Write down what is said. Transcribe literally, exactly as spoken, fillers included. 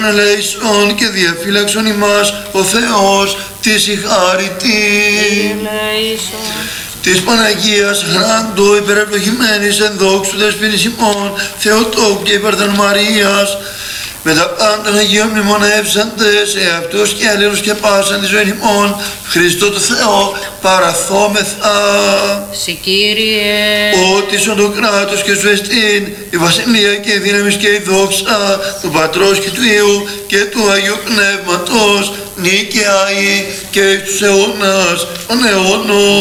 ελέησον και διαφύλαξον ημάς ο Θεός της η χάρητη. Της Παναγίας Χράντου υπερευλογημένης εν δόξου δεσποινής ημών Θεοτόκου και υπερ των Μαρίας με τα πάντα Αγίων μνημονεύσαντες εαυτούς και αλλήλους και πάσαν τη ζωή ημών Χριστό του Θεό παραθόμεθα. Συ Κύριε, ότι στον το κράτος και σου εστίν η βασιλεία και η δύναμη και η δόξα του Πατρός και του Υιού και του Αγίου Πνεύματος νίκαια και εις τους αιώνας των αιώνων.